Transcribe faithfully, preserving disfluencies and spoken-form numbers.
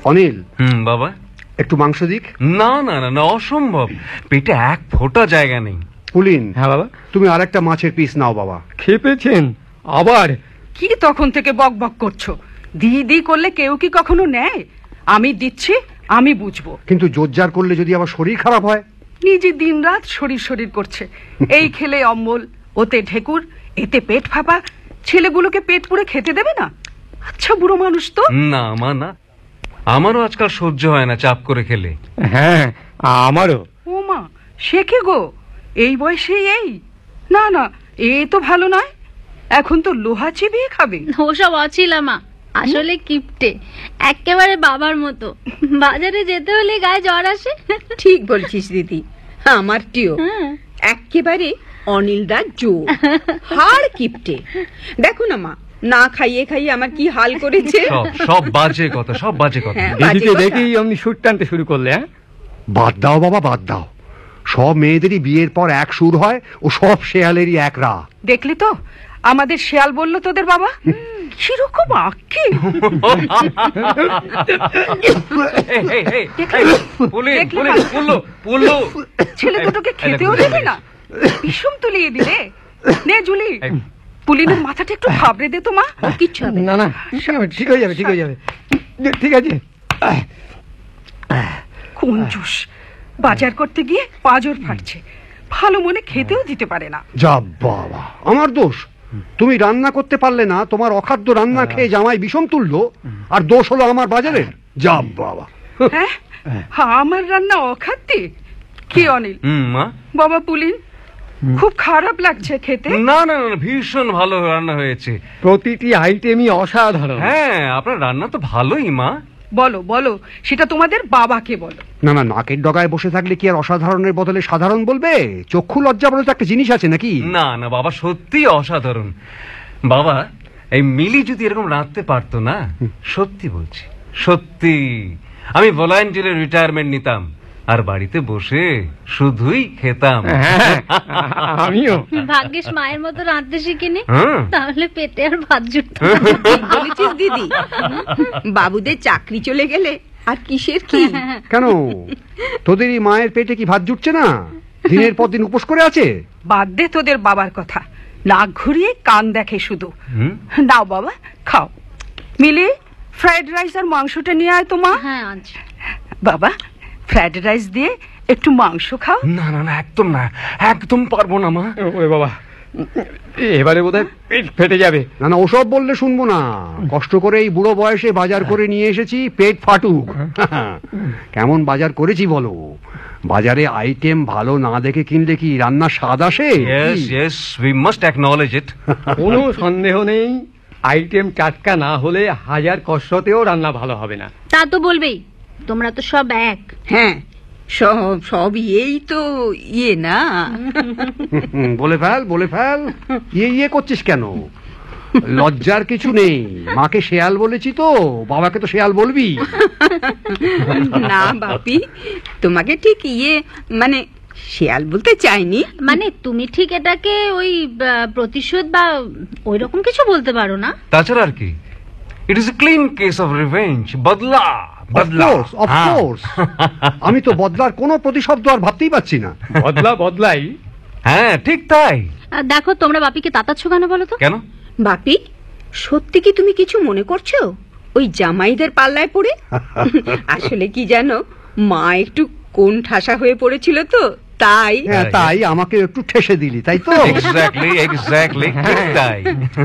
অনিল। হুম বাবা। একটু মাংস দিক। না না না না, অসম্ভব, পেটে এক ফোঁটা জায়গা নেই। পুলিন। হ্যাঁ বাবা। তুমি আরেকটা মাছের পিস নাও বাবা। খেপেছেন আবার? কি তখন থেকে বক বক করছো? দি দি করলে কেউ কি কখনো নেয়? আমি দিচ্ছি, আমি বুঝবো। কিন্তু জোরজার করলে যদি আবার শরীর খারাপ হয়? নিজে দিন রাত শরীর শরীর করছে, এই খেলে অম্বল, ওতে ঢেকুর, এতে পেট ফাঁপা, ছেলেগুলোকে পেট পুড়ে খেতে দেবে না? আচ্ছা বুড়ো মানুষ তো। না মা না, আমারও আজকাল সহ্য হয় না চাপ করে খেলে। হ্যাঁ আমারও। ও মা, সে কি গো, এই বয়সে এই? না না, এ তো ভালো নয়, এখন তো লোহা চিবিয়ে খাবে। ওসব অছিলা মা, আসলে কিপটে, একেবারে বাবার মতো। বাজারে যেতে হলে গায়ে জ্বর আসে। ঠিক বলছিস দিদি, আমার টিও একেবারে অনিলদার জো, হাড় কিপটে। দেখো না মা, না খাইয়ে খাইয়ে আমার কি হাল করেছে। সব সব বাজে কথা, সব বাজে কথা। দিদিকে দেখেই অমনি সুর টানতে শুরু করলে। হ্যাঁ বাদ দাও বাবা, বাদ দাও। সব মেয়েদেরই বিয়ের পর এক সুর হয়, ও সব শেয়ালেরই এক রা। দেখলি তো, আমাদের শেয়াল বললো তোদের বাবা, কিরকম আক্কি। ছেলে দুটোকে খেতেও দেবে না, বিষম তুলিয়ে দিলে। নে জুলি, পুলিনের মাথাটা একটু খাবড়ে দে তো মা। কিচ্ছু হবে না। না ঠিক হয়ে যাবে, ঠিক হয়ে যাবে, ঠিক আছে। কঞ্জুস, বাজার করতে গিয়ে পাঁজর ফাটছে, ভালো মনে খেতেও দিতে পারে না। যা বাবা, আমার দোষ? তুমি রান্না করতে পারলে না, তোমার অখাদ্য রান্না খেয়ে জামাই বিষম তুললো, আর দোষ হলো আমার বাজারের? যা বাবা। হ্যাঁ, আমার রান্না অখাদ্যে? কি অনিল? মা বাবা পুলিন, খুব খারাপ লাগছে খেতে। না না না, ভীষণ ভালো রান্না হয়েছে, প্রতিটি আইটেমই অসাধারণ। হ্যাঁ, আপনার রান্না তো ভালোই মা। বলো বলো, সেটা তোমাদের বাবাকে বলো। না না, নাকের ডগায় বসে থাকলে কি আর অসাধারণের বদলে সাধারণ বলবে? চক্ষু লজ্জা বলে তো একটা জিনিস আছে নাকি? না না বাবা, সত্যি অসাধারণ। বাবা, এই মিলি যদি এরকম রাঁধতে পারতো না, সত্যি বলছি, সত্যি আমি ভলান্টিয়ারে রিটায়ারমেন্ট নিতাম, আর বাড়িতে বসে শুধুই খেতাম। আমিও। ভাগ্যিস মায়ের মতো রাঁধতে শিখিনি, তাহলে পেটে আর ভাত জুটতো। বলেছিস দিদি, বাবুদের চাকরি চলে গেলে আর কিসের কি? কেন, তোদেরই মায়ের পেটে কি ভাত জুটছে না? দিনের পর দিন উপোস করে আছে। বাদ দে তোদের বাবার কথা, নাক ঘুরিয়ে কান দেখে শুধু। নাও বাবা, খাও। মিলি, ফ্রাইড রাইস আর মাংসটা নিয়ে আয় তো মা। হ্যাঁ আচ্ছা বাবা, ফ্রাইড রাইস দিয়ে একটু মাংস খাও। না না না, একদম না, একদম পারবো না মা। ওরে বাবা, এবারে বোধহয় পেট ফেটে যাবে। না না, ওসব বললে শুনবো না। কষ্ট করে এই বুড়ো বয়সে বাজার করে নিয়ে এসেছি, পেট ফাটুক। কেমন বাজার করেছি বলো? বাজারে আইটেম ভালো না দেখে কিনলে কি রান্নার স্বাদ আসে? Yes, yes, we must acknowledge it. কোনো সন্দেহ নেই, আইটেম টাটকা না হলে হাজার কষ্টতেও রান্না ভালো হবে না। তা তো বলবেই, তোমরা তো সব এক। হ্যাঁ, সব সব এই তো ইয়ে না। বলে ফেল, বলে ফেল। ইয়ে ইয়ে করছিস কেন? লজ্জার কিছু নেই। মাকে শেয়াল বলেছি তো, বাবাকে তো শেয়াল বলবি না বাপি, তোমাকে ঠিক ইয়ে মানে শেয়াল বলতে চাইনি। মানে তুমি ঠিক এটাকে ওই প্রতিশোধ বা ওই রকম কিছু বলতে পারো না। তাছাড়া আর কি, it is a clean case of revenge. বদলা বদলা, অফ কোর্স। আমি তো বদলার কোনো প্রতিশব্দ আর ভাবতেই পারছি না। বদলা বদলাই, হ্যাঁ ঠিক তাই। দেখো, তোমরা বাপিকে তাতাচ্ছ কেন বলো তো? কেন বাপি, সত্যি কি তুমি কিছু মনে করছো ওই জামাইদের পাল্লায় পড়ে? আসলে কি জানো, মা একটু কোন ঠাসা হয়ে পড়েছিল তো, তাই। তাই আমাকে একটু ঠেসে দিলি, তাই তো? এক্স্যাক্টলি এক্স্যাক্টলি, ঠিক তাই।